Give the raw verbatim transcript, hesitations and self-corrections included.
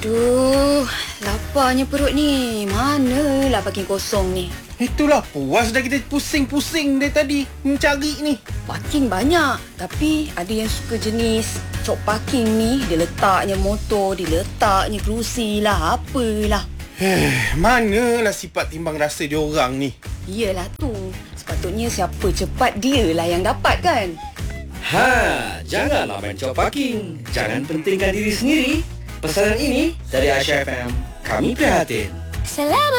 Duh, laparnya perut ni. Manalah parking kosong ni. Itulah puas dah kita pusing-pusing dari tadi mencari ni. Parking banyak, tapi ada yang suka jenis cok parking ni. Dia letaknya motor, dia letaknya kerusi lah, apalah. Eh, manalah sifat timbang rasa dia orang ni. Iyalah tu. Sepatutnya siapa cepat dia lah yang dapat kan. Ha, janganlah main cop parking. Jangan pentingkan diri sendiri. Pesanan ini dari Aisyah F M. Kami prihatin. Selamat